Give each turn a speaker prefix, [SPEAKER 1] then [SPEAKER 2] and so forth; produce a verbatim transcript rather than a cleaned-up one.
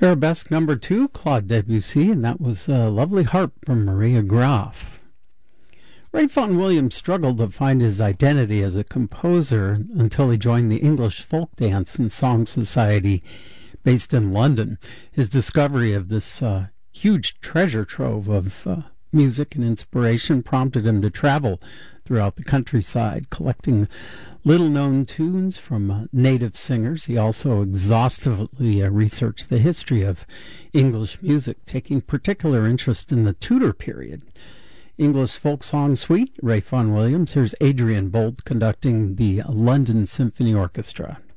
[SPEAKER 1] Arabesque number two, Claude Debussy, and that was a lovely harp from Maria Graf. Ray Vaughan Williams struggled to find his identity as a composer until he joined the English Folk Dance and Song Society based in London. His discovery of this uh, huge treasure trove of uh, music and inspiration prompted him to travel throughout the countryside, collecting little-known tunes from uh, native singers. He also exhaustively uh, researched the history of English music, taking particular interest in the Tudor period. English Folk Song Suite, Ray Vaughan Williams. Here's Adrian Bolt conducting the London Symphony Orchestra.